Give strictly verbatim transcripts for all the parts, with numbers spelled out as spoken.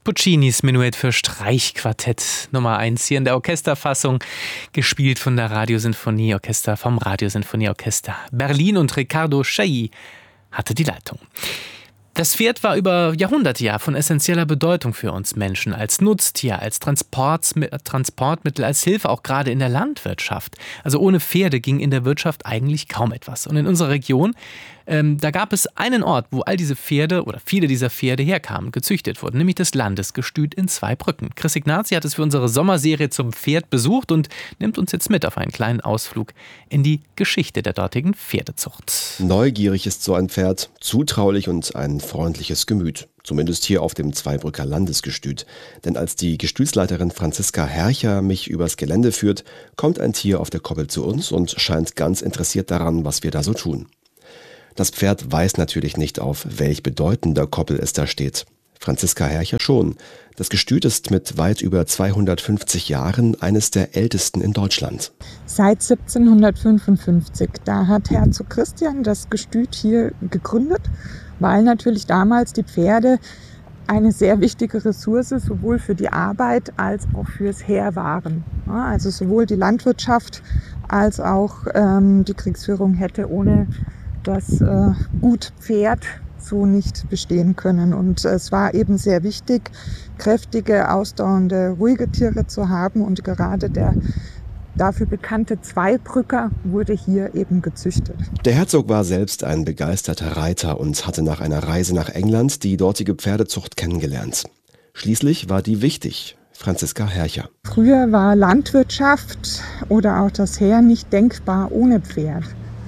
Puccinis Menuett für Streichquartett Nummer eins hier in der Orchesterfassung, gespielt von der Radiosinfonieorchester, vom Radiosinfonieorchester Berlin, und Riccardo Chailly hatte die Leitung. Das Pferd war über Jahrhunderte ja von essentieller Bedeutung für uns Menschen, als Nutztier, als Transportsmi- Transportmittel, als Hilfe, auch gerade in der Landwirtschaft. Also ohne Pferde ging in der Wirtschaft eigentlich kaum etwas. Und in unserer Region, ähm, da gab es einen Ort, wo all diese Pferde oder viele dieser Pferde herkamen, gezüchtet wurden, nämlich das Landesgestüt in Zweibrücken. Chris Ignazi hat es für unsere Sommerserie zum Pferd besucht und nimmt uns jetzt mit auf einen kleinen Ausflug in die Geschichte der dortigen Pferdezucht. Neugierig ist so ein Pferd, zutraulich und ein freundliches Gemüt. Zumindest hier auf dem Zweibrücker Landesgestüt. Denn als die Gestütsleiterin Franziska Hercher mich übers Gelände führt, kommt ein Tier auf der Koppel zu uns und scheint ganz interessiert daran, was wir da so tun. Das Pferd weiß natürlich nicht, auf welch bedeutender Koppel es da steht. Franziska Hercher schon. Das Gestüt ist mit weit über zweihundertfünfzig Jahren eines der ältesten in Deutschland. Seit siebzehnhundertfünfundfünfzig, da hat Herzog Christian das Gestüt hier gegründet, weil natürlich damals die Pferde eine sehr wichtige Ressource sowohl für die Arbeit als auch fürs Heer waren. Ja, also sowohl die Landwirtschaft als auch ähm, die Kriegsführung hätte ohne das äh, Gut Pferd so nicht bestehen können. Und es war eben sehr wichtig, kräftige, ausdauernde, ruhige Tiere zu haben. Und gerade der dafür bekannte Zweibrücker wurde hier eben gezüchtet. Der Herzog war selbst ein begeisterter Reiter und hatte nach einer Reise nach England die dortige Pferdezucht kennengelernt. Schließlich war die wichtig. Franziska Hercher. Früher war Landwirtschaft oder auch das Heer nicht denkbar ohne Pferd.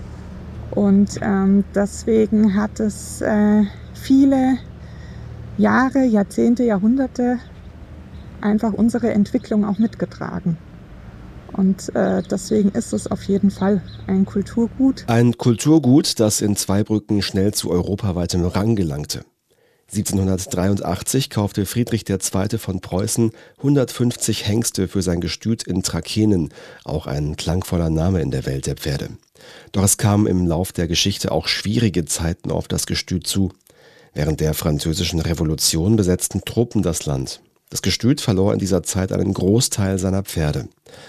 Und ähm, deswegen hat es äh, viele Jahre, Jahrzehnte, Jahrhunderte einfach unsere Entwicklung auch mitgetragen. Und äh, deswegen ist es auf jeden Fall ein Kulturgut. Ein Kulturgut, das in Zweibrücken schnell zu europaweitem Rang gelangte. siebzehnhundertdreiundachtzig kaufte Friedrich der Zweite von Preußen hundertfünfzig Hengste für sein Gestüt in Trakehnen, auch ein klangvoller Name in der Welt der Pferde. Doch es kamen im Lauf der Geschichte auch schwierige Zeiten auf das Gestüt zu. Während der Französischen Revolution besetzten Truppen das Land. Das Gestüt verlor in dieser Zeit einen Großteil seiner Pferde.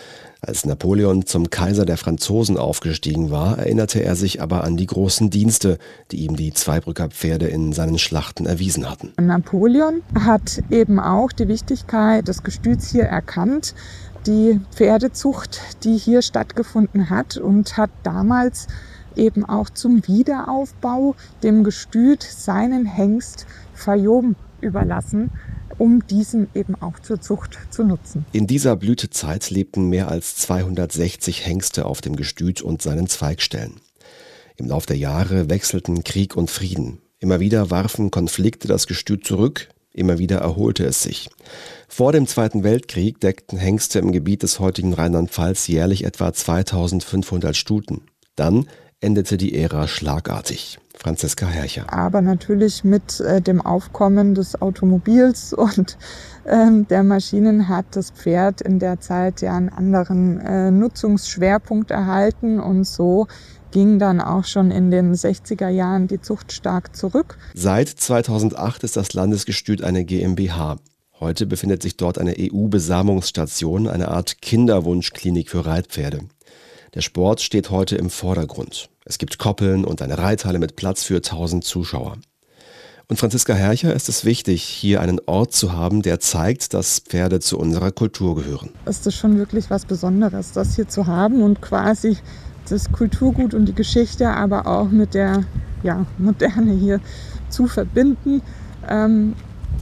Als Napoleon zum Kaiser der Franzosen aufgestiegen war, erinnerte er sich aber an die großen Dienste, die ihm die Zweibrücker Pferde in seinen Schlachten erwiesen hatten. Napoleon hat eben auch die Wichtigkeit des Gestüts hier erkannt, die Pferdezucht, die hier stattgefunden hat, und hat damals eben auch zum Wiederaufbau dem Gestüt seinen Hengst Fayoum überlassen, um diesen eben auch zur Zucht zu nutzen. In dieser Blütezeit lebten mehr als zweihundertsechzig Hengste auf dem Gestüt und seinen Zweigstellen. Im Lauf der Jahre wechselten Krieg und Frieden. Immer wieder warfen Konflikte das Gestüt zurück, immer wieder erholte es sich. Vor dem Zweiten Weltkrieg deckten Hengste im Gebiet des heutigen Rheinland-Pfalz jährlich etwa zweitausendfünfhundert Stuten. Dann endete die Ära schlagartig. Franziska Hercher. Aber natürlich mit äh, dem Aufkommen des Automobils und ähm, der Maschinen hat das Pferd in der Zeit ja einen anderen äh, Nutzungsschwerpunkt erhalten, und so ging dann auch schon in den sechziger Jahren die Zucht stark zurück. Seit zweitausendacht ist das Landesgestüt eine GmbH. Heute befindet sich dort eine E U-Besamungsstation, eine Art Kinderwunschklinik für Reitpferde. Der Sport steht heute im Vordergrund. Es gibt Koppeln und eine Reithalle mit Platz für tausend Zuschauer. Und Franziska Hercher ist es wichtig, hier einen Ort zu haben, der zeigt, dass Pferde zu unserer Kultur gehören. Ist das schon wirklich was Besonderes, das hier zu haben und quasi das Kulturgut und die Geschichte, aber auch mit der ja, Moderne hier zu verbinden. Ähm,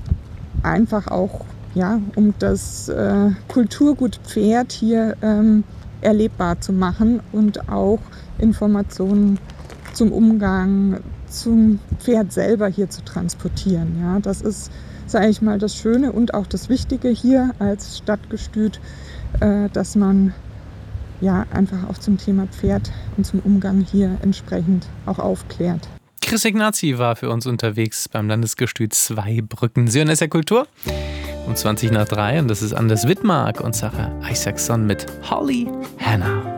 einfach auch, ja, um das äh, Kulturgut Pferd hier ähm, erlebbar zu machen und auch Informationen zum Umgang zum Pferd selber hier zu transportieren. Ja, das ist, sage ich mal, das Schöne und auch das Wichtige hier als Stadtgestüt, äh, dass man ja einfach auch zum Thema Pferd und zum Umgang hier entsprechend auch aufklärt. Chris Ignazi war für uns unterwegs beim Landesgestüt Zweibrücken. Sie hören S R Kultur um zwanzig nach drei, und das ist Anders Wittmark und Sarah Isaacson mit Holly Hannah.